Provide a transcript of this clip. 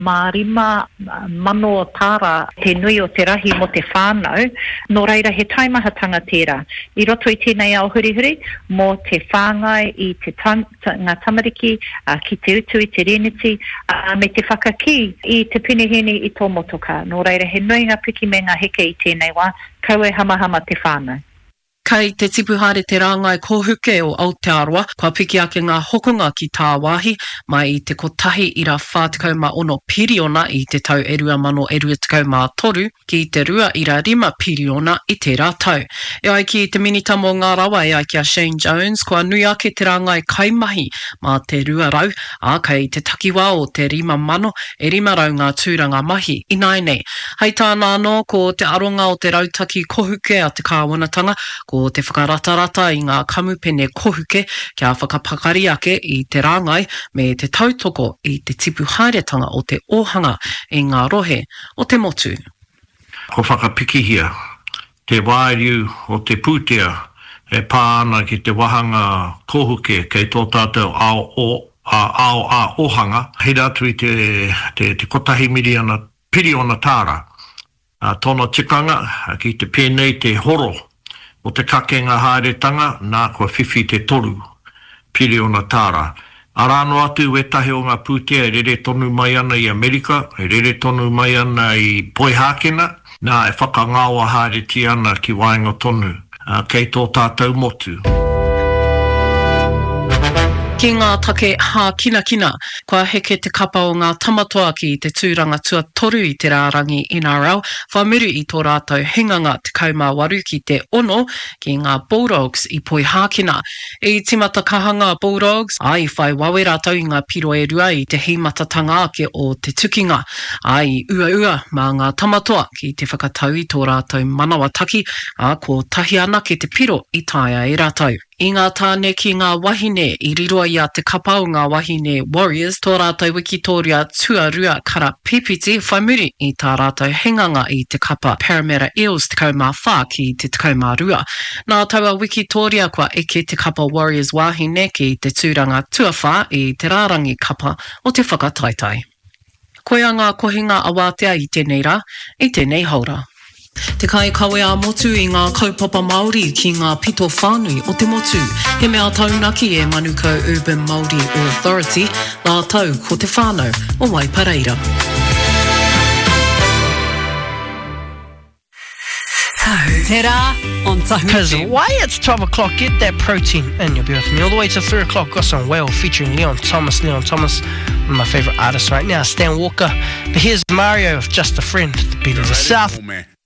Marima mano tara te nui o te rahi mo te whānau, no reira he taimahatanga tērā. I roto i tēnei ao hurihuri, mo te whāngai i te ngā tamariki, ki te utu i te reneti, me te whakaki i te pinihini i tō motoka. No reira he nui ngā piki me ngā heke i tēnei wā, kaue hamahama te whānau. Kei te tipuhare te rāngai kōhuke o Aotearoa, kua piki ake ngā hokonga ki tā wāhi, mai i te kotahi ira 46 piriona i te tau 2023, ki te rua ira 5 piriona i te rātau. E ai ki te minita mō ngā rawa e ai ki a Shane Jones, kua nui ake te rāngai kaimahi mā te rua rau, a kei te takiwā o te 5,000 e 5 rau ngā tūranga mahi i nei. Hei tāna anō ko te aronga o te rautaki kohuke a te kāwanatanga, ko te whakaratarata i ngā kamupene kohuke kia whakapakari ake i te rāngai me te tautoko i te tipu haeretanga o te ohanga i ngā rohe o te motu. Ko whakapikihia, te wāriu o te pūtea e pāna ki te wahanga kohuke kei tō tātou ao ohanga. Hei rātu i te kotahi piriona tāra. Tōna tikanga ki te pēnei te horo o te kakenga haeretanga, nā kua whiwhi te toru, piriona tāra. Arano atu e tahe o ngā pūtea e rere tonu mai ana i Amerika, e rere tonu mai ana i Poihākena, nā e whakangaua haereti ana ki waenga tonu, kei tō tātou motu. Ki ngā take hā kina, kua heke te kapa o ngā tamatoa ki te tūranga tua toru i te rārangi NRL, whamuru i tō rātou hinganga te kaumāwaru ki te ono ki ngā Bulldogs i Poihākena. I timata kahanga Bulldogs, ai whai wawe rātou i ngā piro e rua i te heimatatanga ake o te tukinga, ai ua mā ngā tamatoa ki te whakatau i tō rātou manawa taki, a ko tahi ana ki te piro i taia e rātou. I ngā tāne ki ngā wahine i riroa i a te kapa o ngā wahine Warriors, tō rātou Wikitoria tuarua kara pipiti whaimuri i tā rātou henganga i te kapa Parramatta Eels te kaumā ki te kaumārua. Nā taua Wikitoria kua eke te kapa Warriors wahine ki te tūranga tuawha i te rārangi kapa o te whakataitai. Koe a ngā kohinga awātea i tēnei rā, i tēnei haura. Te kai kawe a motu i ngā kaupapa Māori ki ngā pito whānui o te motu. He mea taunaki e Manukau Urban Māori Authority, nā tau ko te whānau o Waipareira. Because why it's 12 o'clock, get that protein in. You'll be with me all the way to 3 o'clock. Got some Whale featuring Leon Thomas, one of my favourite artists right now, Stan Walker. But here's Mario with Just a Friend, the beat of the South.